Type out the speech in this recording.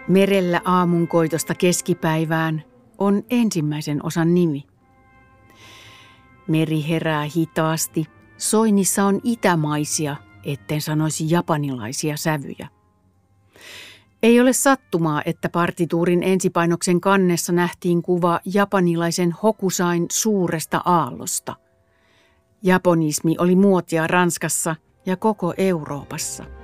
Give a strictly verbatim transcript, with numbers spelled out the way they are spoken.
Merellä aamunkoitosta keskipäivään on ensimmäisen osan nimi. Meri herää hitaasti, soinnissa on itämaisia, etten sanoisi japanilaisia sävyjä. Ei ole sattumaa, että partituurin ensipainoksen kannessa nähtiin kuva japanilaisen Hokusain suuresta aallosta. Japonismi oli muotia Ranskassa ja koko Euroopassa.